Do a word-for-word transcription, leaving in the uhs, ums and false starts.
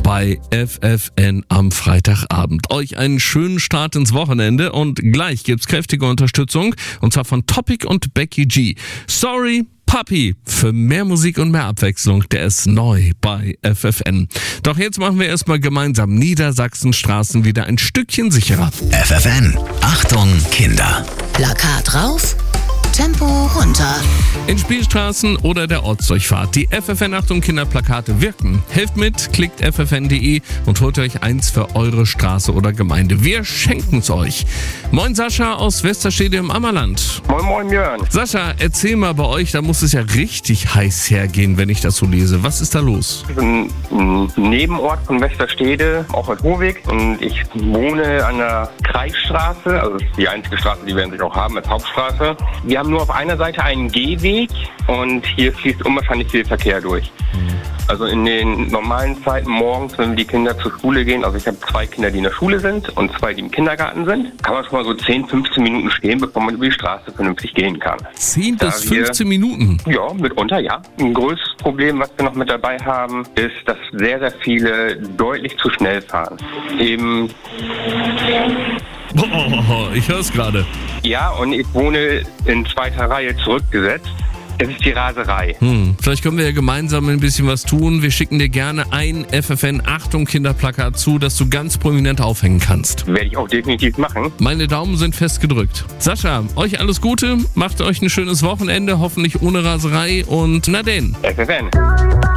bei F F N am Freitagabend. Euch einen schönen Start ins Wochenende und gleich gibt's kräftige Unterstützung und zwar von Topic und Becky G. Sorry, Papi, für mehr Musik und mehr Abwechslung, der ist neu bei F F N. Doch jetzt machen wir erstmal gemeinsam Niedersachsenstraßen wieder ein Stückchen sicherer. F F N, Achtung Kinder. Plakat rauf, Tempo runter. In Spielstraßen oder der Ortsdurchfahrt. Die F F N Achtung Kinderplakate wirken. Helft mit, klickt f f n punkt d e und holt euch eins für eure Straße oder Gemeinde. Wir schenken's euch. Moin Sascha aus Westerstede im Ammerland. Moin moin Jörn. Sascha, erzähl mal, bei euch, da muss es ja richtig heiß hergehen, wenn ich das so lese. Was ist da los? Ich bin ein Nebenort von Westerstede, auch in Hohweg. Und ich wohne an der Kreisstraße, also das ist die einzige Straße, die wir an sich auch haben, als Hauptstraße. Wir haben nur auf einer Seite einen Gehweg und hier fließt unwahrscheinlich viel Verkehr durch. Also in den normalen Zeiten morgens, wenn die Kinder zur Schule gehen, also ich habe zwei Kinder, die in der Schule sind und zwei, die im Kindergarten sind, kann man schon mal so zehn, fünfzehn Minuten stehen, bevor man über die Straße vernünftig gehen kann. zehn Da bis wir- fünfzehn Minuten? Ja, mitunter, ja. Ein größtes Problem, was wir noch mit dabei haben, ist, dass sehr, sehr viele deutlich zu schnell fahren. Eben, Oh, ich hör's gerade. ja, und ich wohne in zweiter Reihe zurückgesetzt. Das ist die Raserei. Hm, vielleicht können wir ja gemeinsam ein bisschen was tun. Wir schicken dir gerne ein F F N Achtung Kinderplakat zu, das du ganz prominent aufhängen kannst. Werde ich auch definitiv machen. Meine Daumen sind fest gedrückt. Sascha, euch alles Gute, macht euch ein schönes Wochenende, hoffentlich ohne Raserei und na denn. F F N.